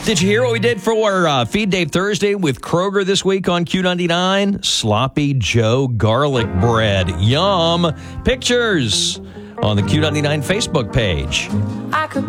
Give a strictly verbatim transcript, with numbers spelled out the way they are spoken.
Did you hear what we did for uh, Feed Day Thursday with Kroger this week on Q ninety-nine? Sloppy Joe garlic bread. Yum. Pictures on the Q ninety-nine Facebook page. I could